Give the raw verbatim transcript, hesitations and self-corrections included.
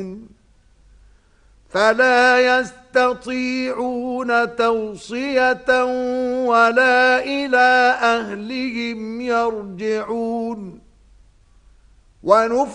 فلا يستطيعون توصية ولا إلى أهلهم يرجعون. ونف